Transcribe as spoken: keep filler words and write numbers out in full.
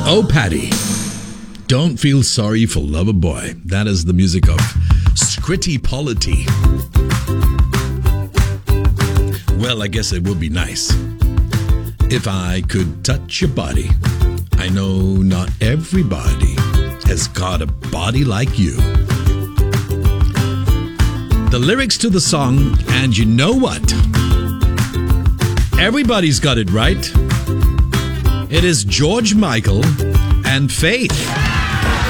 Oh, Patty, don't feel sorry for Loverboy. That is the music of Scritti Politti. Well, I guess it would be nice if I could touch your body. I know not everybody has got a body like you. The lyrics to the song, and you know what? Everybody's got it right. It is George Michael and Faith.